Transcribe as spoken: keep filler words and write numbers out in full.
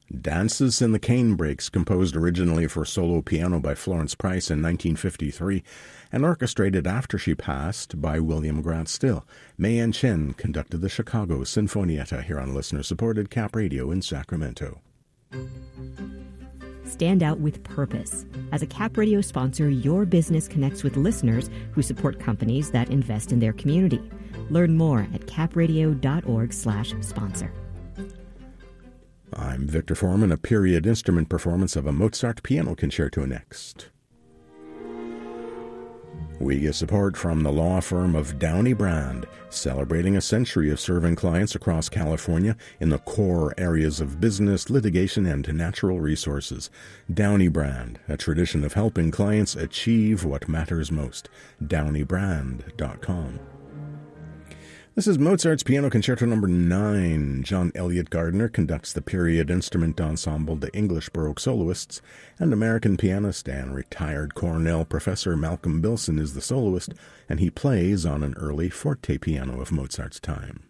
Dances in the Canebrakes, composed originally for solo piano by Florence Price in nineteen fifty-three and orchestrated after she passed by William Grant Still. Mei-Yen Chen conducted the Chicago Sinfonietta here on listener-supported Cap Radio in Sacramento. Stand out with purpose. As a Cap Radio sponsor, your business connects with listeners who support companies that invest in their community. Learn more at capradio.org slash sponsor. I'm Victor Foreman, a period instrument performance of a Mozart piano concerto next. We get support from the law firm of Downey Brand, celebrating a century of serving clients across California in the core areas of business, litigation, and natural resources. Downey Brand, a tradition of helping clients achieve what matters most. downey brand dot com. This is Mozart's Piano Concerto Number nine. John Elliott Gardner conducts the period instrument ensemble, the English Baroque Soloists, and American pianist and retired Cornell professor Malcolm Bilson is the soloist, and he plays on an early forte piano of Mozart's time.